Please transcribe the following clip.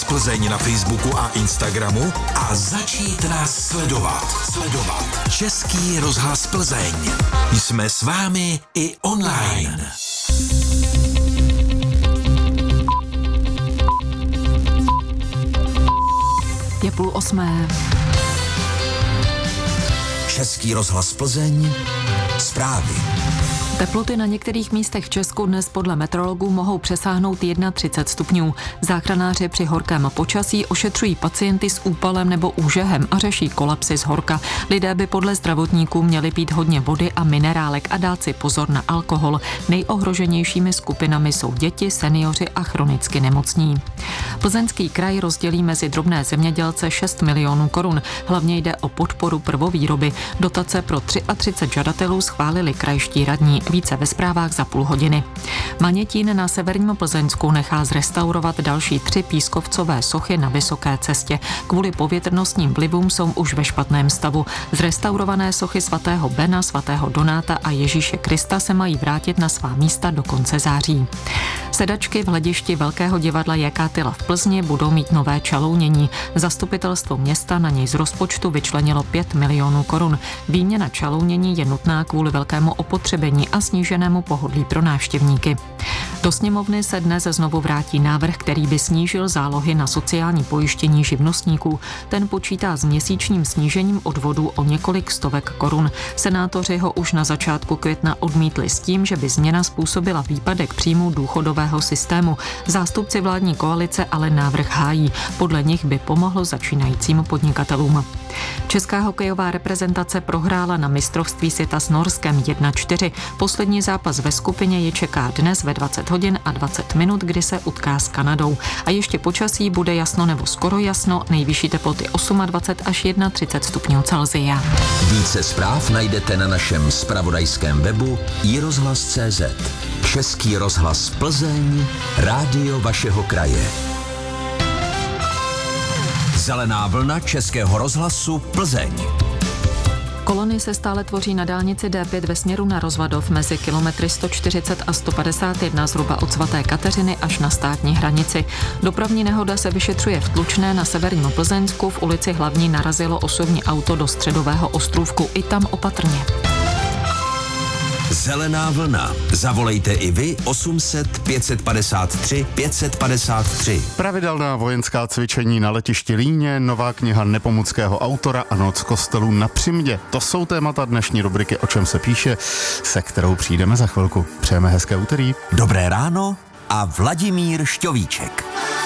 Plzeň na Facebooku a Instagramu a začít nás sledovat. Český rozhlas Plzeň. Jsme s vámi i online. Je 7:30. Český rozhlas Plzeň. Zprávy. Teploty na některých místech v Česku dnes podle meteorologů mohou přesáhnout 31 stupňů. Záchranáři při horkém počasí ošetřují pacienty s úpalem nebo úžehem a řeší kolapsy z horka. Lidé by podle zdravotníků měli pít hodně vody a minerálek a dát si pozor na alkohol. Nejohroženějšími skupinami jsou děti, seniori a chronicky nemocní. Plzeňský kraj rozdělí mezi drobné zemědělce 6 milionů korun. Hlavně jde o podporu prvovýroby. Dotace pro 33 žadatelů schválili krajští radní. Více ve zprávách za půl hodiny. Manětín na severním Plzeňsku nechá zrestaurovat další 3 pískovcové sochy na Vysoké cestě. Kvůli povětrnostním vlivům jsou už ve špatném stavu. Zrestaurované sochy svatého Bena, svatého Donáta a Ježíše Krista se mají vrátit na svá místa do konce září. Sedačky v hledišti Velkého divadla Jekátila v Plzni budou mít nové čalounění. Zastupitelstvo města na něj z rozpočtu vyčlenilo 5 milionů korun. Výměna čalounění je nutná kvůli velkému opotřebení a sníženému pohodlí pro návštěvníky. Do sněmovny se dnes znovu vrátí návrh, který by snížil zálohy na sociální pojištění živnostníků. Ten počítá s měsíčním snížením odvodů o několik stovek korun. Senátoři ho už na začátku května odmítli s tím, že by změna způsobila výpadek příjmů důchodového systému. Zástupci vládní koalice ale návrh hájí. Podle nich by pomohlo začínajícím podnikatelům. Česká hokejová reprezentace prohrála na mistrovství světa s Norskem 1-4. Poslední zápas ve skupině je čeká dnes ve 20 hodin a 20 minut, kdy se utká s Kanadou. A ještě počasí bude jasno nebo skoro jasno, nejvyšší teploty 28 až 31 stupňů Celsia. Více zpráv najdete na našem zpravodajském webu iRozhlas.cz. Český rozhlas Plzeň, rádio vašeho kraje. Zelená vlna Českého rozhlasu Plzeň. Kolony se stále tvoří na dálnici D5 ve směru na Rozvadov mezi kilometry 140 a 151 zhruba od svaté Kateřiny až na státní hranici. Dopravní nehoda se vyšetřuje v Tlučné na severním Plzeňsku. V ulici Hlavní narazilo osobní auto do Středového ostrůvku. I tam opatrně. Zelená vlna. Zavolejte i vy 800 553 553. Pravidelná vojenská cvičení na letišti Líně, nová kniha nepomuckého autora a noc kostelů na Přimdě. To jsou témata dnešní rubriky O čem se píše, se kterou přijdeme za chvilku. Přejeme hezké úterý. Dobré ráno a Vladimír Šťovíček.